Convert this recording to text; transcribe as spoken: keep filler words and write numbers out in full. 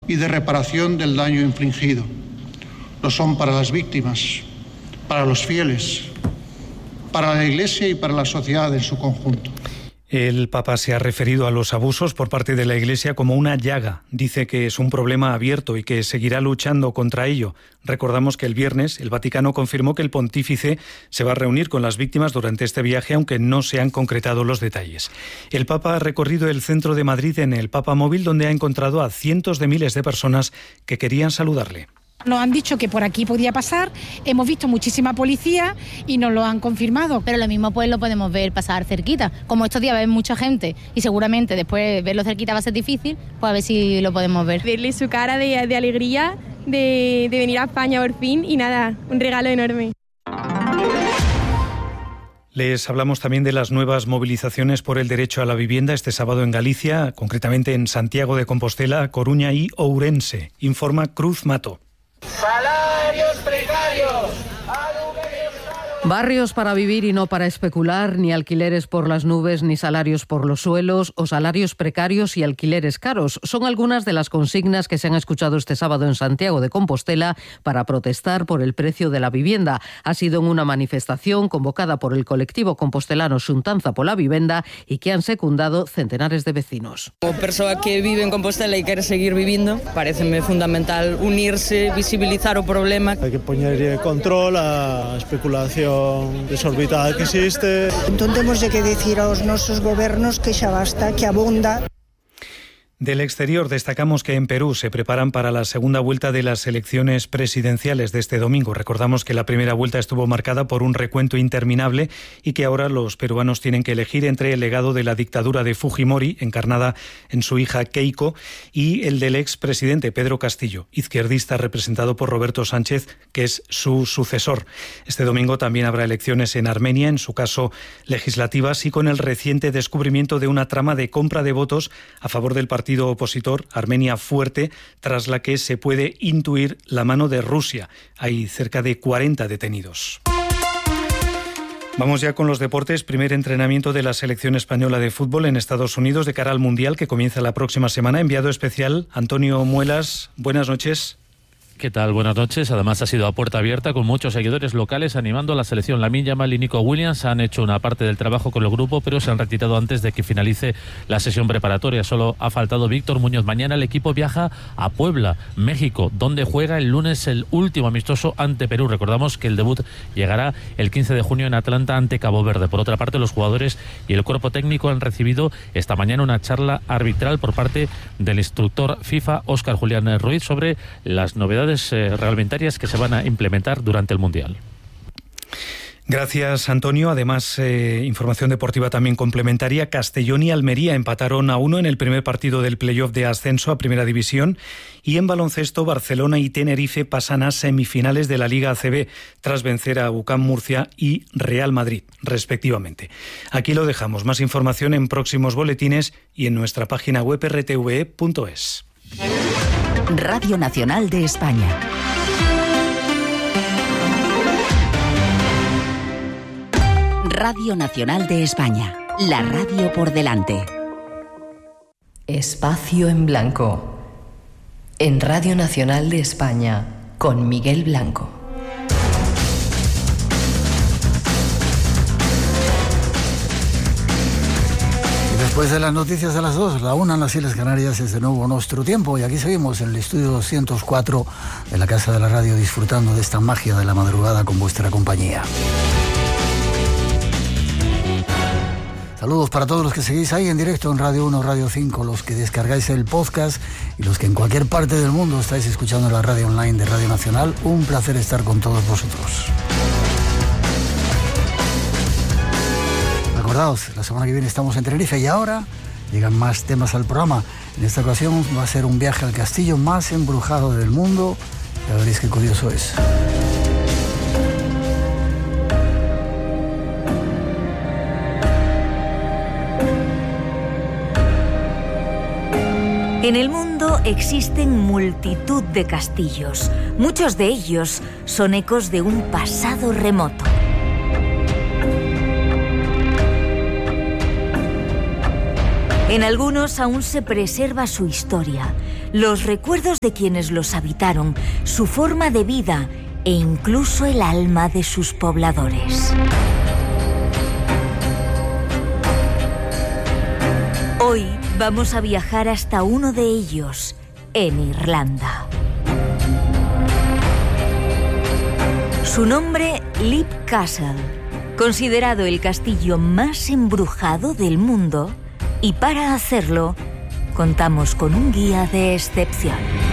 y de reparación del daño infligido. Lo son para las víctimas, para los fieles, para la Iglesia y para la sociedad en su conjunto. El Papa se ha referido a los abusos por parte de la Iglesia como una llaga. Dice que es un problema abierto y que seguirá luchando contra ello. Recordamos que el viernes el Vaticano confirmó que el pontífice se va a reunir con las víctimas durante este viaje, aunque no se han concretado los detalles. El Papa ha recorrido el centro de Madrid en el Papa Móvil, donde ha encontrado a cientos de miles de personas que querían saludarle. Nos han dicho que por aquí podía pasar, hemos visto muchísima policía y nos lo han confirmado. Pero lo mismo pues lo podemos ver pasar cerquita. Como estos días va a haber mucha gente y seguramente después verlo cerquita va a ser difícil, pues a ver si lo podemos ver. Verle su cara de, de alegría, de, de venir a España por fin y nada, un regalo enorme. Les hablamos también de las nuevas movilizaciones por el derecho a la vivienda este sábado en Galicia, concretamente en Santiago de Compostela, Coruña y Ourense. Informa Cruz Mato. Salarios precarios. Barrios para vivir y no para especular, ni alquileres por las nubes, ni salarios por los suelos, o salarios precarios y alquileres caros. Son algunas de las consignas que se han escuchado este sábado en Santiago de Compostela para protestar por el precio de la vivienda. Ha sido en una manifestación convocada por el colectivo compostelano Xuntanza pola Vivenda y que han secundado centenares de vecinos. Como persona que vive en Compostela y quere seguir vivindo, pareceme fundamental unirse, visibilizar o problema. Hai que poñer control á especulación desorbitada que existe. Entón temos que decir aos nosos gobernos que xa basta, que abonda. Del exterior destacamos que en Perú se preparan para la segunda vuelta de las elecciones presidenciales de este domingo. Recordamos que la primera vuelta estuvo marcada por un recuento interminable y que ahora los peruanos tienen que elegir entre el legado de la dictadura de Fujimori, encarnada en su hija Keiko, y el del expresidente Pedro Castillo, izquierdista representado por Roberto Sánchez, que es su sucesor. Este domingo también habrá elecciones en Armenia, en su caso legislativas, y con el reciente descubrimiento de una trama de compra de votos a favor del partido opositor Armenia Fuerte, tras la que se puede intuir la mano de Rusia. Hay cerca de cuarenta detenidos. Vamos ya con los deportes. Primer entrenamiento de la selección española de fútbol en Estados Unidos de cara al Mundial que comienza la próxima semana. Enviado especial Antonio Muelas. Buenas noches. ¿Qué tal? Buenas noches. Además ha sido a puerta abierta con muchos seguidores locales animando a la selección. Lamine Yamal y Nico Williams han hecho una parte del trabajo con el grupo, pero se han retirado antes de que finalice la sesión preparatoria. Solo ha faltado Víctor Muñoz. Mañana el equipo viaja a Puebla, México, donde juega el lunes el último amistoso ante Perú. Recordamos que el debut llegará el quince de junio en Atlanta ante Cabo Verde. Por otra parte, los jugadores y el cuerpo técnico han recibido esta mañana una charla arbitral por parte del instructor FIFA, Óscar Julián Ruiz, sobre las novedades reglamentarias que se van a implementar durante el Mundial. Gracias, Antonio. Además, eh, información deportiva también complementaria. Castellón y Almería empataron a uno en el primer partido del playoff de ascenso a Primera División. Y en baloncesto, Barcelona y Tenerife pasan a semifinales de la Liga A C B tras vencer a U C A M Murcia y Real Madrid, respectivamente. Aquí lo dejamos. Más información en próximos boletines y en nuestra página web erre te ve punto es. Radio Nacional de España. Radio Nacional de España. La radio por delante. Espacio en Blanco. En Radio Nacional de España, con Miguel Blanco. Después de las noticias de las dos, la una en las Islas Canarias es de nuevo nuestro tiempo y aquí seguimos en el estudio doscientos cuatro de la Casa de la Radio disfrutando de esta magia de la madrugada con vuestra compañía. Saludos para todos los que seguís ahí en directo en Radio uno, Radio cinco, los que descargáis el podcast y los que en cualquier parte del mundo estáis escuchando la radio online de Radio Nacional. Un placer estar con todos vosotros. Recordaos, la semana que viene estamos en Tenerife y ahora llegan más temas al programa. En esta ocasión va a ser un viaje al castillo más embrujado del mundo. Ya veréis qué curioso es. En el mundo existen multitud de castillos. Muchos de ellos son ecos de un pasado remoto. En algunos aún se preserva su historia, los recuerdos de quienes los habitaron, su forma de vida e incluso el alma de sus pobladores. Hoy vamos a viajar hasta uno de ellos, en Irlanda. Su nombre, Leap Castle, considerado el castillo más embrujado del mundo, y para hacerlo, contamos con un guía de excepción.